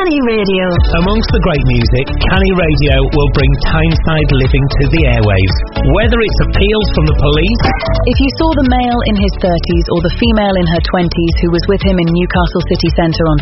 Canny Radio. Amongst the great music, Canny Radio will bring Tyneside living to the airwaves. Whether it's appeals from the police... If you saw the male in his 30s or the female in her 20s who was with him in Newcastle city centre on